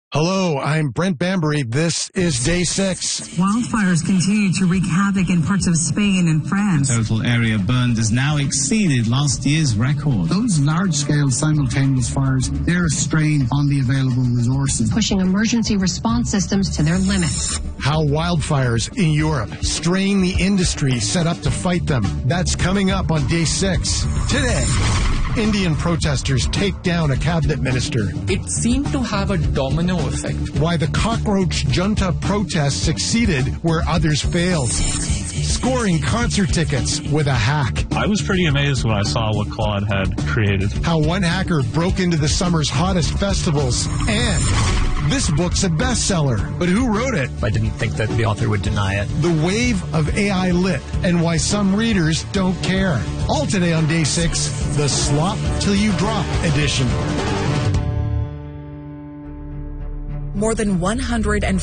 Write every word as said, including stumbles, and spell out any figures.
Hello, I'm Brent Bambury. This is Day six. Wildfires continue to wreak havoc in parts of Spain and France. The total area burned has now exceeded last year's record. Those large-scale simultaneous fires, they're a strain on the available resources, pushing emergency response systems to their limits. How wildfires in Europe strain the industry set up to fight them. That's coming up on Day six. Today, Indian protesters take down a cabinet minister. It seemed to have a domino effect. Why the cockroach junta protest succeeded where others failed. Scoring concert tickets with a hack. I was pretty amazed when I saw what Claude had created. How one hacker broke into the summer's hottest festivals. And this book's a bestseller, but who wrote it? I didn't think that the author would deny it. The wave of A I lit and why some readers don't care. All today on Day six, the Slop Till You Drop edition. More than one hundred